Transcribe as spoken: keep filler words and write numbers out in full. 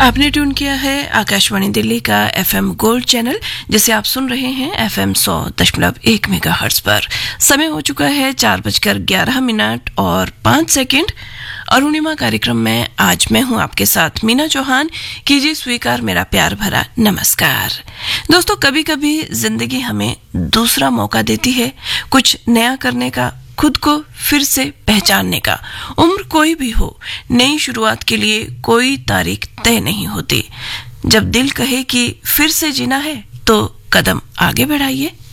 आपने ट्यून किया है आकाशवाणी दिल्ली का एफएम गोल्ड चैनल, जिसे आप सुन रहे हैं एफएम सौ दशमलव एक मेगाहर्ट्ज पर। समय हो चुका है चार बजकर ग्यारह मिनट और पांच सेकंड। अरुणिमा कार्यक्रम में आज मैं हूं आपके साथ मीना चौहान। कीजिए स्वीकार मेरा प्यार भरा नमस्कार। दोस्तों, कभी कभी जिंदगी हमें दूसरा मौका देती है कुछ नया करने का, खुद को फिर से पहचानने का। उम्र कोई भी हो, नई शुरुआत के लिए कोई तारीख तय नहीं होती। जब दिल कहे कि फिर से जीना है तो कदम आगे बढ़ाइए।